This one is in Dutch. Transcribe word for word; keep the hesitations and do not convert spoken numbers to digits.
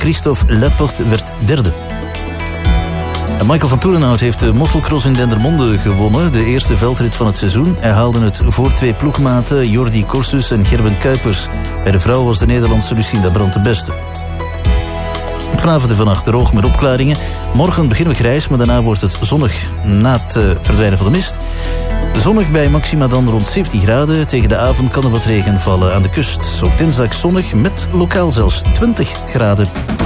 Christophe Laporte werd derde. En Michael van Toerenhout heeft de Mosselcross in Dendermonde gewonnen. De eerste veldrit van het seizoen. Hij haalde het voor twee ploegmaten Jordi Corsus en Gerben Kuipers. Bij de vrouw was de Nederlandse Lucinda Brandt de beste. Vanavond en vannacht droog met opklaringen. Morgen beginnen we grijs, maar daarna wordt het zonnig na het uh, verdwijnen van de mist. Zonnig bij maxima dan rond zeventien graden. Tegen de avond kan er wat regen vallen aan de kust. Ook dinsdag zonnig met lokaal zelfs twintig graden.